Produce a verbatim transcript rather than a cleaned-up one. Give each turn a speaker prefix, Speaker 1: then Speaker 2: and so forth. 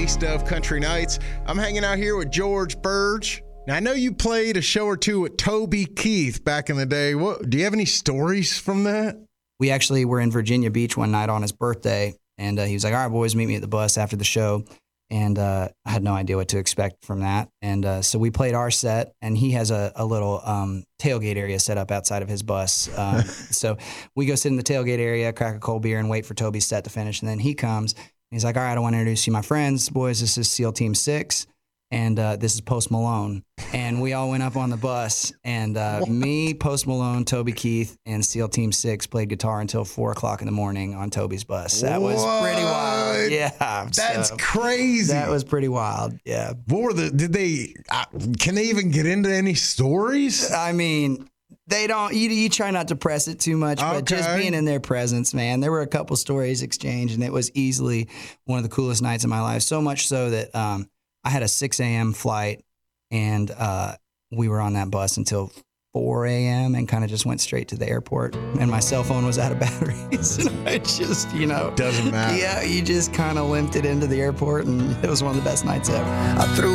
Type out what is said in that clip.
Speaker 1: Taste of Country Nights. I'm hanging out here with George Burge. Now, I know you played a show or two with Toby Keith back in the day. What, do you have any stories from that?
Speaker 2: We actually were in Virginia Beach one night on his birthday, and uh, he was like, all right, boys, meet me at the bus after the show. And uh, I had no idea what to expect from that. And uh, so we played our set, and he has a, a little um, tailgate area set up outside of his bus. Um, so we go sit in the tailgate area, crack a cold beer, and wait for Toby's set to finish. And then he comes, and he's like, all right, I want to introduce you to my friends. Boys, this is SEAL Team six, and uh, this is Post Malone. And we all went up on the bus, and uh, me, Post Malone, Toby Keith, and SEAL Team six played guitar until four o'clock in the morning on Toby's bus. That was
Speaker 1: What?
Speaker 2: pretty wild. Yeah.
Speaker 1: That's
Speaker 2: so,
Speaker 1: crazy.
Speaker 2: That was pretty wild. Yeah.
Speaker 1: What were the, did they, uh, can they even get into any stories?
Speaker 2: I mean, they don't, you, you try not to press it too much, but just
Speaker 1: Okay.
Speaker 2: being in their presence, man, there were a couple stories exchanged, and it was easily one of the coolest nights of my life. So much so that um, I had a six a.m. flight, and uh, we were on that bus until four a.m. and kind of just went straight to the airport. And my cell phone was out of batteries. And I just, you know.
Speaker 1: Doesn't matter.
Speaker 2: Yeah, you just kind of limped it into the airport, and it was one of the best nights ever. I threw